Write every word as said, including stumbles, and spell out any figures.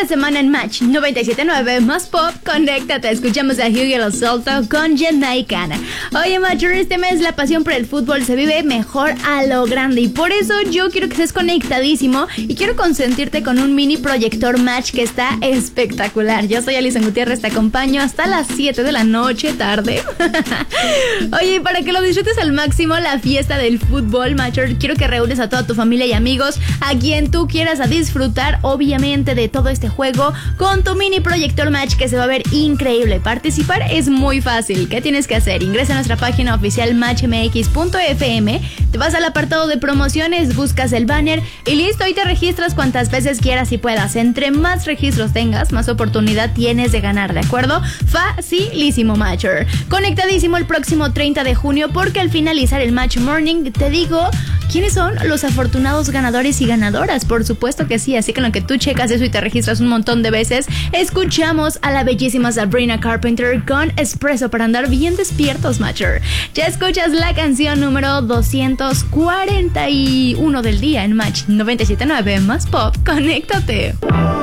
de semana en Match noventa y siete punto nueve más Pop, conéctate. Escuchamos a Hughie Lo Solto con Jamaicana. Oye, Matcher, este mes la pasión por el fútbol se vive mejor a lo grande y por eso yo quiero que estés conectadísimo y quiero consentirte con un mini proyector Match que está espectacular. Yo soy Alison Gutiérrez, te acompaño hasta las siete de la noche, tarde. Oye, para que lo disfrutes al máximo la fiesta del fútbol, Matcher, quiero que reúnes a toda tu familia y amigos, a quien tú quieras, a disfrutar obviamente de todo este juego con tu mini proyector Match que se va a ver increíble. Participar es muy fácil. ¿Qué tienes que hacer? Ingresa a nuestra página oficial match m x punto f m, te vas al apartado de promociones, buscas el banner y listo, y te registras cuantas veces quieras y puedas. Entre más registros tengas, más oportunidad tienes de ganar, ¿de acuerdo? Facilísimo, Matcher. Conectadísimo el próximo treinta de junio porque al finalizar el Match Morning te digo quiénes son los afortunados ganadores y ganadoras. Por supuesto que sí, así que en lo que tú checas eso y te registras un montón de veces, escuchamos a la bellísima Sabrina Carpenter con Espresso para andar bien despiertos, Matcher. Ya escuchas la canción número doscientos cuarenta y uno del día en Match noventa y siete punto nueve más Pop. Conéctate.